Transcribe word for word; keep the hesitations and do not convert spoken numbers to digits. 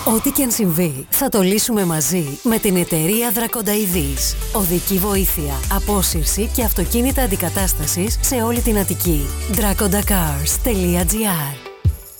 Ό,τι και αν συμβεί, θα το λύσουμε μαζί με την εταιρεία Drakonda ι βις. Οδική βοήθεια, απόσυρση και αυτοκίνητα αντικατάστασης σε όλη την Αττική. drakonda cars τελεία gr